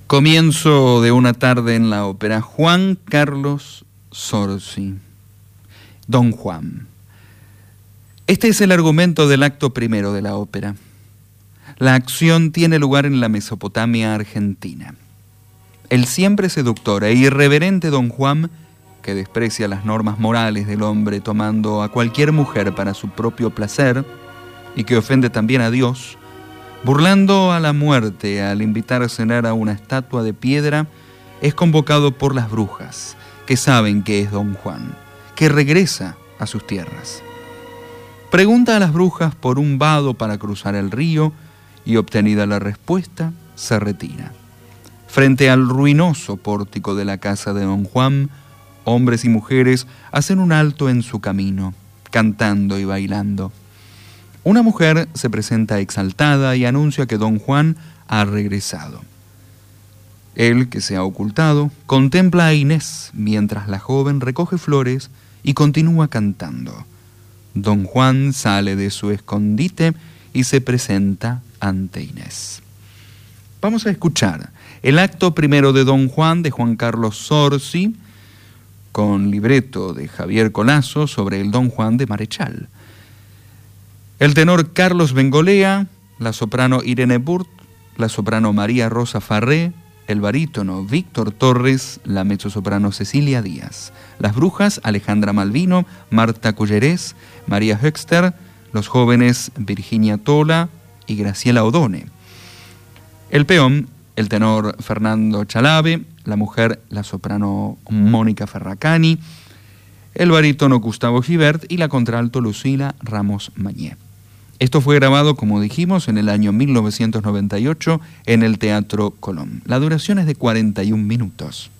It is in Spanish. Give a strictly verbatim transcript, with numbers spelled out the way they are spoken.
Comienzo de una tarde en la ópera. Juan Carlos Zorzi, Don Juan. Este es el argumento del acto primero de la ópera. La acción tiene lugar en la Mesopotamia argentina. El siempre seductor e irreverente Don Juan, que desprecia las normas morales del hombre tomando a cualquier mujer para su propio placer y que ofende también a Dios, burlando a la muerte al invitar a cenar a una estatua de piedra, es convocado por las brujas, que saben que es Don Juan, que regresa a sus tierras. Pregunta a las brujas por un vado para cruzar el río y, obtenida la respuesta, se retira. Frente al ruinoso pórtico de la casa de Don Juan, hombres y mujeres hacen un alto en su camino, cantando y bailando. Una mujer se presenta exaltada y anuncia que Don Juan ha regresado. Él, que se ha ocultado, contempla a Inés mientras la joven recoge flores y continúa cantando. Don Juan sale de su escondite y se presenta ante Inés. Vamos a escuchar el acto primero de Don Juan de Juan Carlos Zorzi, con libreto de Javier Colazo sobre el Don Juan de Marechal. El tenor Carlos Bengolea, la soprano Irene Burt, la soprano María Rosa Farré, el barítono Víctor Torres, la mezzosoprano Cecilia Díaz, las brujas Alejandra Malvino, Marta Cullerés, María Höxter, los jóvenes Virginia Tola y Graciela Odone. El peón, el tenor Fernando Chalave, la mujer, la soprano Mónica Ferracani, el barítono Gustavo Gibert y la contralto Lucila Ramos Mañé. Esto fue grabado, como dijimos, en el año mil novecientos noventa y ocho en el Teatro Colón. La duración es de cuarenta y un minutos.